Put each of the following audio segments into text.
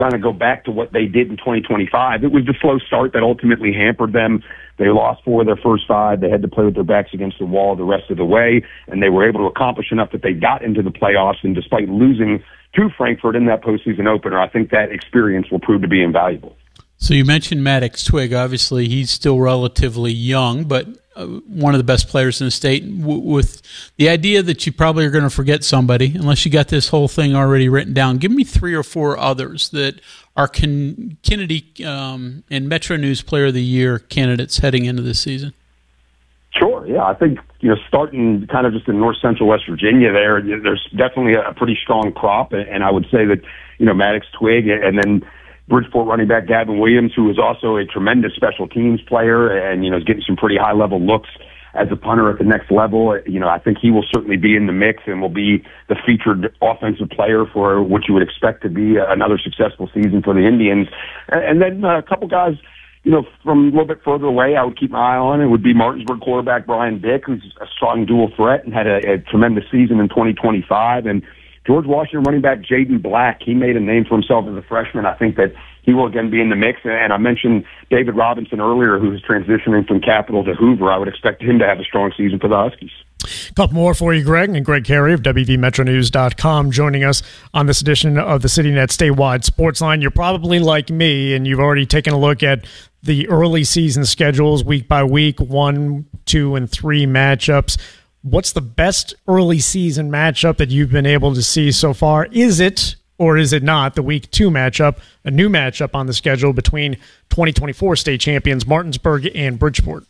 kind of go back to what they did in 2025. It was the slow start that ultimately hampered them. They lost 4 of their first 5. They had to play with their backs against the wall the rest of the way, and they were able to accomplish enough that they got into the playoffs. And despite losing to Frankfurt in that postseason opener, I think that experience will prove to be invaluable. So you mentioned Maddox Twig. Obviously, he's still relatively young, but one of the best players in the state. With the idea that you probably are going to forget somebody, unless you got this whole thing already written down, give me 3 or 4 others that are Kennedy and Metro News Player of the Year candidates heading into this season. Sure, yeah. I think, starting kind of just in north central West Virginia there's definitely a pretty strong crop, and I would say that, Maddox Twig and then Bridgeport running back Gavin Williams, who is also a tremendous special teams player and, is getting some pretty high-level looks as a punter at the next level. I think he will certainly be in the mix and will be the featured offensive player for what you would expect to be another successful season for the Indians. And then a couple guys, from a little bit further away, I would keep my eye on. It would be Martinsburg quarterback Brian Dick, who's a strong dual threat and had a tremendous season in 2025. And George Washington running back Jaden Black, he made a name for himself as a freshman. I think that he will again be in the mix. And I mentioned David Robinson earlier, who is transitioning from Capital to Hoover. I would expect him to have a strong season for the Huskies. A couple more for you, Greg. And Greg Carey of WVMetroNews.com joining us on this edition of the CityNet Statewide Sports Line. You're probably like me, and you've already taken a look at the early season schedules week by week, 1, 2, and 3 matchups. What's the best early season matchup that you've been able to see so far? Is it, or is it not, the week 2 matchup, a new matchup on the schedule between 2024 state champions Martinsburg and Bridgeport?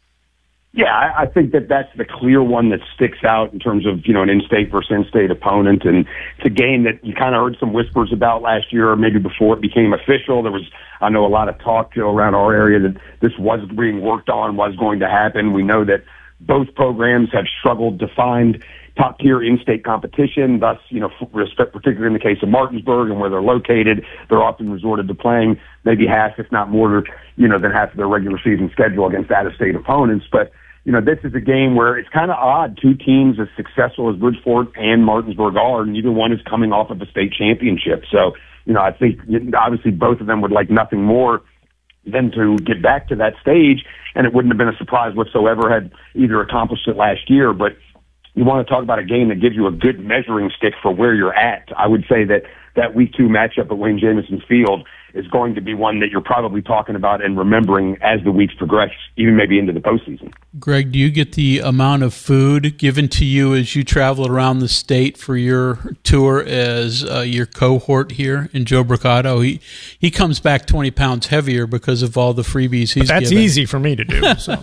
Yeah, I think that's the clear one that sticks out in terms of, an in-state versus in-state opponent. And it's a game that you kind of heard some whispers about last year, or maybe before it became official. There was, I know, a lot of talk around our area that this was being worked on, was going to happen. We know that both programs have struggled to find top-tier in-state competition. Thus, particularly in the case of Martinsburg and where they're located, they're often resorted to playing maybe half, if not more, than half of their regular season schedule against out-of-state opponents. But this is a game where it's kind of odd. 2 teams as successful as Bridgeport and Martinsburg are, and neither one is coming off of a state championship. So, I think obviously both of them would like nothing more than to get back to that stage, and it wouldn't have been a surprise whatsoever had either accomplished it last year. But you want to talk about a game that gives you a good measuring stick for where you're at. I would say that week 2 matchup at Wayne Jamison Field is going to be one that you're probably talking about and remembering as the weeks progress, even maybe into the postseason. Greg, do you get the amount of food given to you as you travel around the state for your tour as your cohort here in Joe Bricado? He comes back 20 pounds heavier because of all the freebies he's That's given. Easy for me to do. So.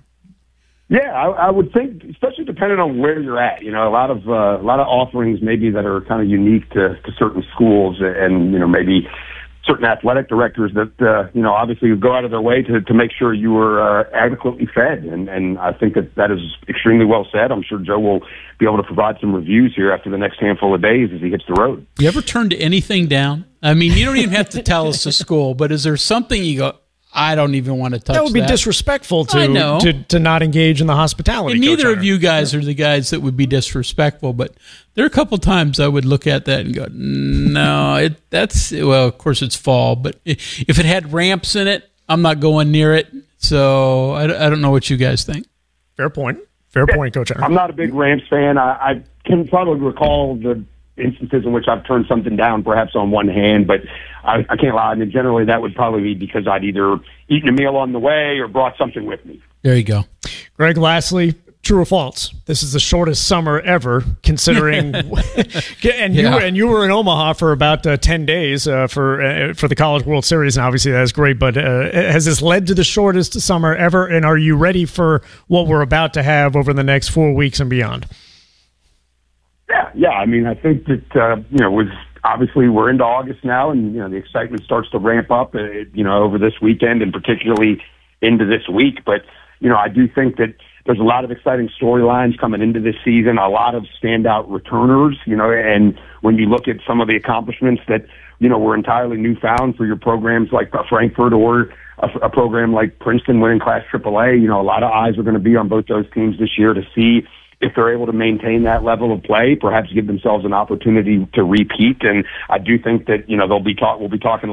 Yeah, I would think, especially depending on where you're at. A lot of offerings maybe that are kind of unique to certain schools, and maybe certain athletic directors that obviously go out of their way to make sure you are adequately fed, and I think that is extremely well said. I'm sure Joe will be able to provide some reviews here after the next handful of days as he hits the road. You ever turned anything down? I mean, you don't even have to tell us the school, but is there something you go, I don't even want to touch that? That would be disrespectful to not engage in the hospitality. And neither of you guys are the guys that would be disrespectful, but there are a couple times I would look at that and go, no, of course it's fall, but if it had ramps in it, I'm not going near it. So I don't know what you guys think. Fair point. Fair point, Coach Aaron. I'm not a big Rams fan. I can probably recall the instances in which I've turned something down, perhaps on one hand, but I can't lie. I mean, generally that would probably be because I'd either eaten a meal on the way or brought something with me. There you go. Greg, lastly, true or false? This is the shortest summer ever, considering. and you were in Omaha for about 10 days for the College World Series, and obviously that's great. But has this led to the shortest summer ever? And are you ready for what we're about to have over the next 4 weeks and beyond? Yeah. I mean, I think that with obviously we're into August now, and the excitement starts to ramp up. Over this weekend and particularly into this week. But I do think that there's a lot of exciting storylines coming into this season. A lot of standout returners. And when you look at some of the accomplishments that were entirely newfound for your programs like Frankfurt or a program like Princeton winning Class AAA, a lot of eyes are going to be on both those teams this year to see if they're able to maintain that level of play, perhaps give themselves an opportunity to repeat. And I do think that, we'll be talking